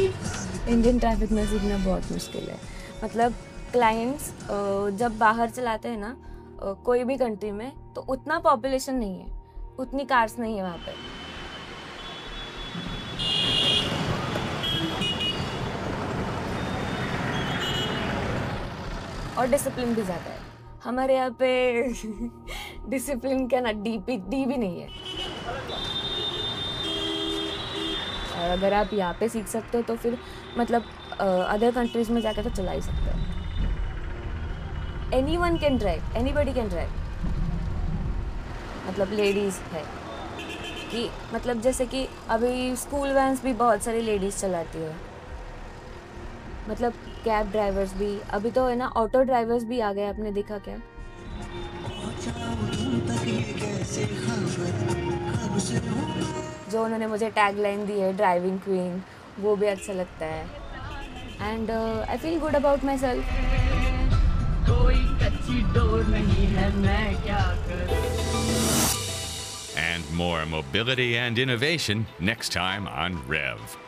Indian traffic में सीखना बहुत मुश्किल है। मतलब क्लाइंट्स जब बाहर चलाते हैं ना कोई भी कंट्री में, तो उतना पॉपुलेशन नहीं है, उतनी कार्स नहीं है वहाँ पे। और डिसिप्लिन भी ज़्यादा है हमारे यहाँ पे। डिसिप्लिन का ना डी भी नहीं है। और अगर आप यहाँ पे सीख सकते हो तो फिर मतलब अदर कंट्रीज में जाकर तो चला ही सकते हो। Anyone can drive, anybody can drive. मतलब लेडीज़ है कि मतलब जैसे कि अभी स्कूल वैन्स भी बहुत सारी लेडीज़ चलाती है। मतलब कैब ड्राइवर्स भी, अभी तो है ना ऑटो ड्राइवर्स भी आ गए, आपने देखा क्या? जो उन्होंने मुझे टैग लाइन दी है ड्राइविंग क्वीन, वो भी अच्छा लगता है। And I feel good about my self. कोई कच्ची डोर नहीं है, मैं क्या करूं। And more mobility and innovation next time on Rev.